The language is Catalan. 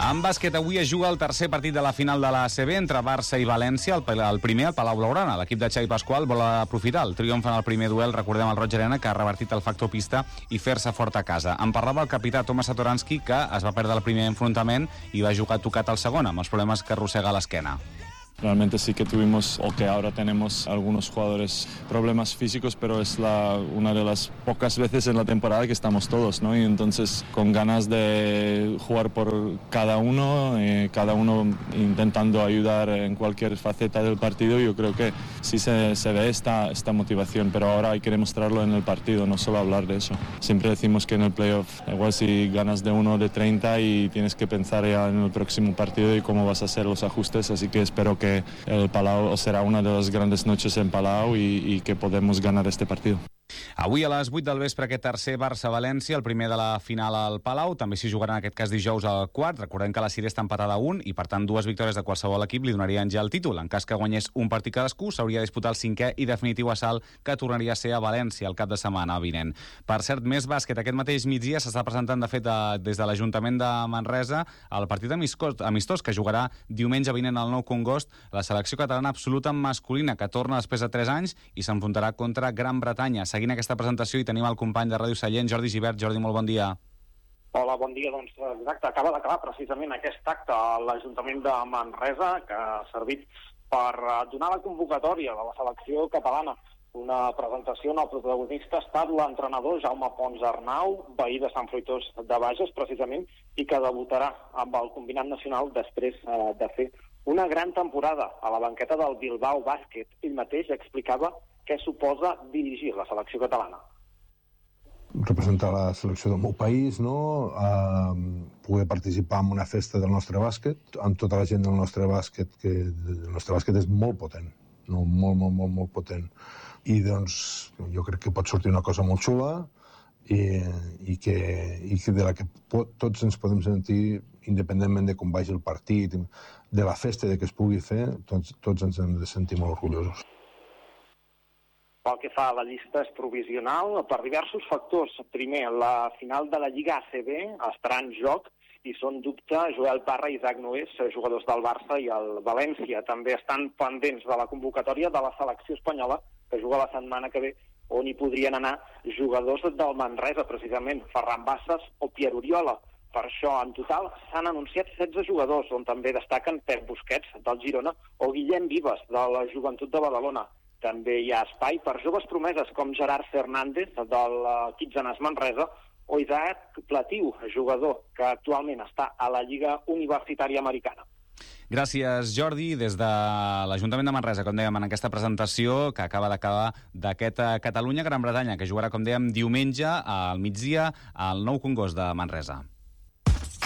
En bàsquet, avui es juga el tercer partit de la final de la ACB entre Barça i València, el primer al Palau Blaugrana. L'equip de Xavi Pasqual vol aprofitar el triomf en el primer duel, recordem el Roig Arena, que ha revertit el factor pista i fer-se fort a casa. En parlava el capità Tomas Satoransky, que es va perdre el primer enfrontament i va jugar tocat al segon, amb els problemes que arrossega a l'esquena. Realmente sí que tuvimos, o que ahora tenemos algunos jugadores problemas físicos, pero es una de las pocas veces en la temporada que estamos todos, ¿no? Y entonces con ganas de jugar por cada uno intentando ayudar en cualquier faceta del partido. Yo creo que sí se ve esta motivación, pero ahora hay que demostrarlo en el partido, no solo hablar de eso. Siempre decimos que en el playoff, igual si ganas de 1 de 30 y tienes que pensar ya en el próximo partido y cómo vas a hacer los ajustes, así que espero que el Palau será una de las grandes noches en Palau y que podemos ganar este partido. Avui a les 8 del vespre aquest tercer Barça-València, el primer de la final al Palau. També s'hi jugarà en aquest cas dijous al quart. Recordem que la sèrie està empatada a 1 i per tant 2 victòries de qualsevol equip li donarien ja el títol. En cas que guanyés un partit cadascú, s'hauria de disputar el cinquè i definitiu assalt que tornaria a ser a València el cap de setmana vinent. Per cert, més bàsquet. Aquest mateix migdia s'està presentant de fet des de l'Ajuntament de Manresa el partit amistós que jugarà diumenge vinent al Nou Congost la selecció catalana absoluta masculina que torna després de 3 anys i s'enfrontarà contra Gran Bretanya. Seguint aquesta presentació hi tenim el company de Ràdio Sallent, Jordi Gibert. Jordi, molt bon dia. Hola, bon dia. Doncs exacte, acaba d'acabar precisament aquest acte a l'Ajuntament de Manresa que ha servit per donar la convocatòria de la selecció catalana. Una presentació on el protagonista ha estat l'entrenador Jaume Pons Arnau, veí de Sant Fruitós de Bages, precisament, i que debutarà amb el combinat nacional després de fer una gran temporada a la banqueta del Bilbao Bàsquet. Ell mateix explicava què suposa dirigir la selecció catalana. Representar la selecció del meu país, no? Poder participar en una festa del nostre bàsquet, amb tota la gent del nostre bàsquet, que el nostre bàsquet és molt potent, no? molt potent. I doncs jo crec que pot sortir una cosa molt xula i que de la que tots ens podem sentir, independentment de com vagi el partit, de la festa de que es pugui fer, tots ens hem de sentir molt orgullosos. Pel que fa a la llista és provisional per diversos factors. Primer, la final de la Lliga ACB estarà en joc i són dubte Joel Parra i Isaac Noés, jugadors del Barça i el València. També estan pendents de la convocatòria de la selecció espanyola que juga la setmana que ve, on hi podrien anar jugadors del Manresa, precisament, Ferran Bassas o Pierre Oriola. Per això, en total, s'han anunciat 16 jugadors, on també destaquen Pep Busquets, del Girona, o Guillem Vives, de la Joventut de Badalona. També hi ha espai per joves promeses com Gerard Fernández, del Quitzenàs Manresa, o Isaac Platiu, jugador que actualment està a la Lliga Universitària Americana. Gràcies, Jordi. Des de l'Ajuntament de Manresa, com dèiem, en aquesta presentació que acaba d'acabar d'aquest Catalunya-Gran Bretanya, que jugarà, com dèiem, diumenge al migdia al Nou Congost de Manresa.